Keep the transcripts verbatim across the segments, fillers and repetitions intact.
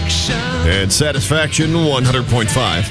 And Satisfaction one hundred point five.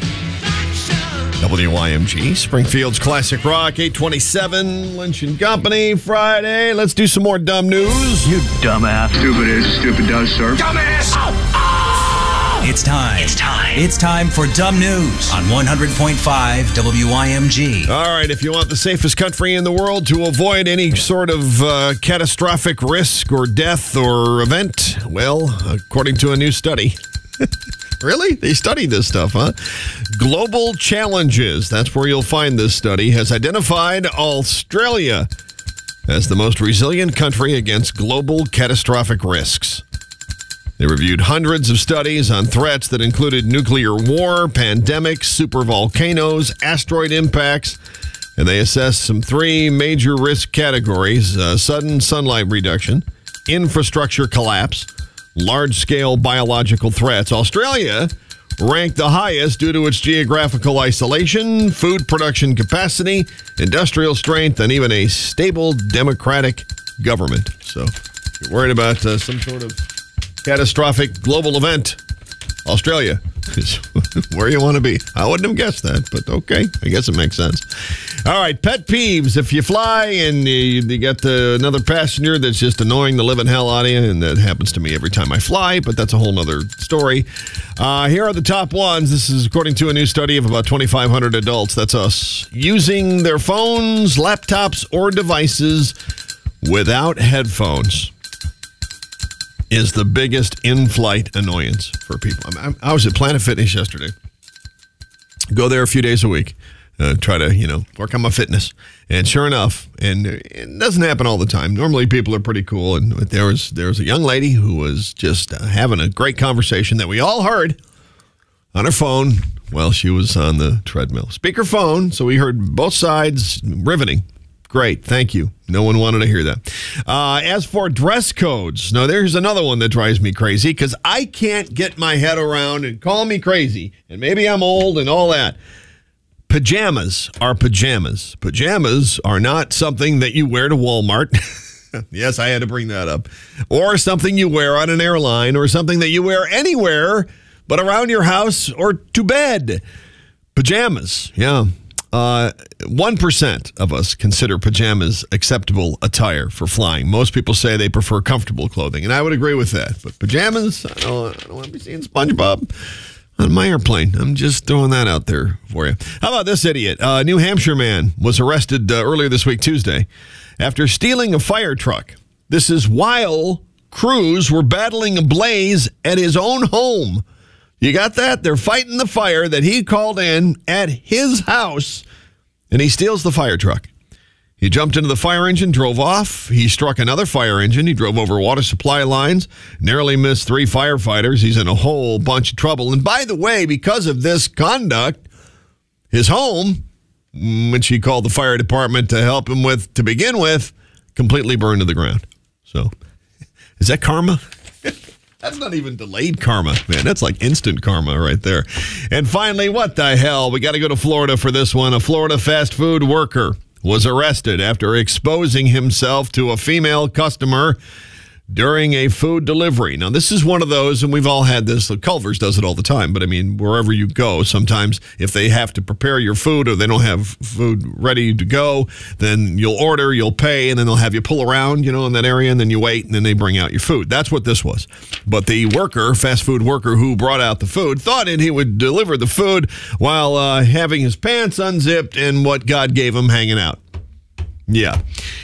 W Y M G, Springfield's Classic Rock, eight twenty-seven, Lynch and Company, Friday. Let's do some more dumb news. You dumbass. Stupid is, stupid does, sir. Dumbass! Oh, oh! It's time. It's time. It's time for Dumb News on one hundred point five W Y M G. All right, if you want the safest country in the world to avoid any sort of uh, catastrophic risk or death or event, well, according to a new study... Really? They studied this stuff, huh? Global Challenges, that's where you'll find this study, has identified Australia as the most resilient country against global catastrophic risks. They reviewed hundreds of studies on threats that included nuclear war, pandemics, supervolcanoes, asteroid impacts, and they assessed some three major risk categories: uh, sudden sunlight reduction, infrastructure collapse, large-scale biological threats. Australia ranked the highest due to its geographical isolation, food production capacity, industrial strength, and even a stable democratic government. So if you're worried about uh, some sort of catastrophic global event, Australia is where you want to be. I wouldn't have guessed that, but okay. I guess it makes sense. All right, pet peeves. If you fly and you, you get the, another passenger that's just annoying the living hell out of you, and that happens to me every time I fly, but that's a whole other story. Uh, here are the top ones. This is according to a new study of about twenty-five hundred adults. That's us. Using their phones, laptops, or devices without headphones is the biggest in-flight annoyance for people. I, mean, I was at Planet Fitness yesterday. Go there a few days a week. Uh, try to, you know, work on my fitness. And sure enough, and it doesn't happen all the time. Normally people are pretty cool. And there was there was a young lady who was just uh, having a great conversation that we all heard on her phone while she was on the treadmill. Speakerphone, so we heard both sides. Riveting. Great, thank you. No one wanted to hear that. Uh, as for dress codes, now there's another one that drives me crazy because I can't get my head around, and call me crazy, and maybe I'm old and all that. Pajamas are pajamas. Pajamas are not something that you wear to Walmart. Yes, I had to bring that up. Or something you wear on an airline, or something that you wear anywhere but around your house or to bed. Pajamas, yeah. Uh, one percent of us consider pajamas acceptable attire for flying. Most people say they prefer comfortable clothing, and I would agree with that. But pajamas, I don't, I don't want to be seeing SpongeBob on my airplane. I'm just throwing that out there for you. How about this idiot? A uh, New Hampshire man was arrested uh, earlier this week, Tuesday, after stealing a fire truck. This is while crews were battling a blaze at his own home. You got that? They're fighting the fire that he called in at his house, and he steals the fire truck. He jumped into the fire engine, drove off. He struck another fire engine. He drove over water supply lines, narrowly missed three firefighters. He's in a whole bunch of trouble. And by the way, because of this conduct, his home, which he called the fire department to help him with to begin with, completely burned to the ground. So, is that karma? That's not even delayed karma, man. That's like instant karma right there. And finally, what the hell? We got to go to Florida for this one. A Florida fast food worker was arrested after exposing himself to a female customer during a food delivery. Now, this is one of those, and we've all had this. Culver's does it all the time, but I mean, wherever you go, sometimes if they have to prepare your food or they don't have food ready to go, then you'll order, you'll pay, and then they'll have you pull around, you know, in that area, and then you wait, and then they bring out your food. That's what this was. But the worker, fast food worker who brought out the food, thought that he would deliver the food while uh, having his pants unzipped and what God gave him hanging out. Yeah.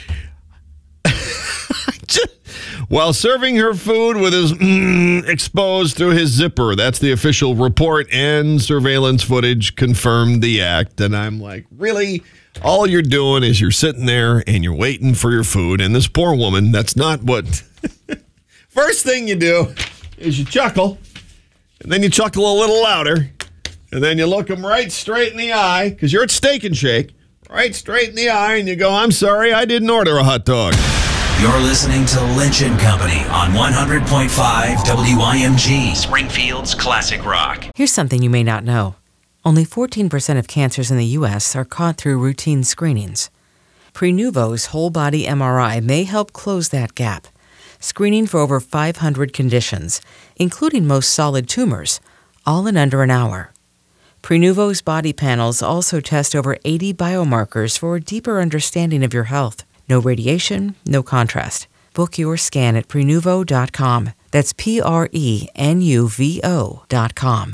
While serving her food with his mm, exposed through his zipper. That's the official report, and surveillance footage confirmed the act. And I'm like, really? All you're doing is you're sitting there and you're waiting for your food. And this poor woman, that's not what... First thing you do is you chuckle, and then you chuckle a little louder, and then you look them right straight in the eye, because you're at Steak and Shake, right straight in the eye, and you go, I'm sorry, I didn't order a hot dog. You're listening to Lynch and Company on one hundred point five W Y M G, Springfield's Classic Rock. Here's something you may not know. Only fourteen percent of cancers in the U S are caught through routine screenings. Prenuvo's whole-body M R I may help close that gap. screening for over five hundred conditions, including most solid tumors, all in under an hour. Prenuvo's body panels also test over eighty biomarkers for a deeper understanding of your health. No radiation, no contrast. Book your scan at Prenuvo dot com. That's P R E N U V O dot com.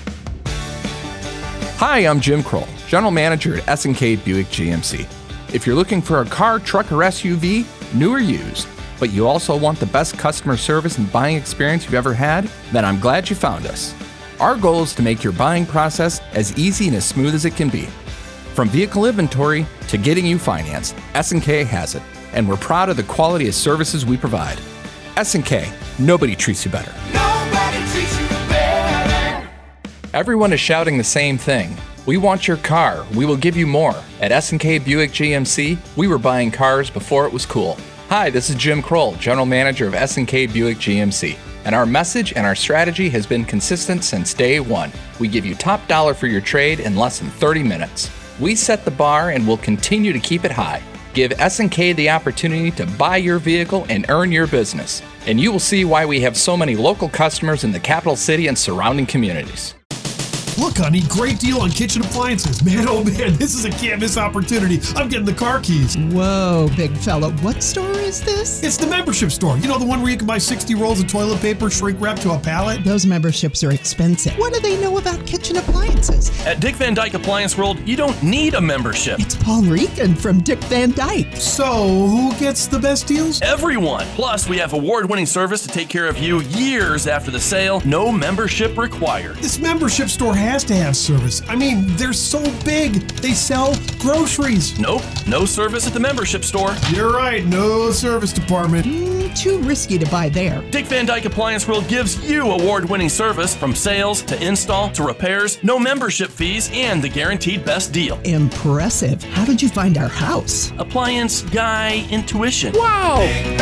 Hi, I'm Jim Kroll, General Manager at S and K Buick G M C. If you're looking for a car, truck, or S U V, new or used, but you also want the best customer service and buying experience you've ever had, then I'm glad you found us. Our goal is to make your buying process as easy and as smooth as it can be. From vehicle inventory to getting you financed, S and K has it, and we're proud of the quality of services we provide. S and K, nobody treats you better. Nobody treats you better. Everyone is shouting the same thing. We want your car. We will give you more. At S and K Buick G M C, we were buying cars before it was cool. Hi, this is Jim Kroll, General Manager of S and K Buick G M C. And our message and our strategy has been consistent since day one. We give you top dollar for your trade in less than thirty minutes. We set the bar and will continue to keep it high. Give S and K the opportunity to buy your vehicle and earn your business. And you will see why we have so many local customers in the capital city and surrounding communities. Look, honey, great deal on kitchen appliances. Man, oh man, this is a can't miss opportunity. I'm getting the car keys. Whoa, big fella. What store is this? It's the membership store. You know, the one where you can buy sixty rolls of toilet paper shrink wrapped to a pallet? Those memberships are expensive. What do they know about kitchen appliances? At Dick Van Dyke Appliance World, you don't need a membership. It's Paul Regan from Dick Van Dyke. So, who gets the best deals? Everyone. Plus, we have award-winning service to take care of you years after the sale. No membership required. This membership store has to have service. I mean, they're so big. They sell groceries. Nope, no service at the membership store. You're right, no service department. Mm, too risky to buy there. Dick Van Dyke Appliance World gives you award-winning service from sales to install to repairs, no membership fees, and the guaranteed best deal. Impressive. How did you find our house? Appliance Guy Intuition. Wow!